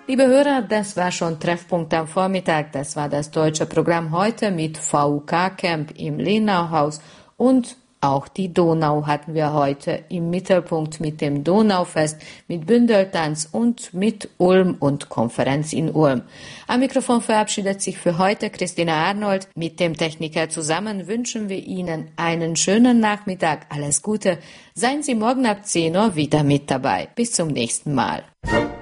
Liebe Hörer, das war schon Treffpunkt am Vormittag. Das war das deutsche Programm heute mit VUK-Camp im Lenauhaus und auch die Donau hatten wir heute im Mittelpunkt mit dem Donaufest, mit Bündeltanz und mit Ulm und Konferenz in Ulm. Am Mikrofon verabschiedet sich für heute Christina Arnold. Mit dem Techniker zusammen wünschen wir Ihnen einen schönen Nachmittag. Alles Gute. Seien Sie morgen ab 10 Uhr wieder mit dabei. Bis zum nächsten Mal.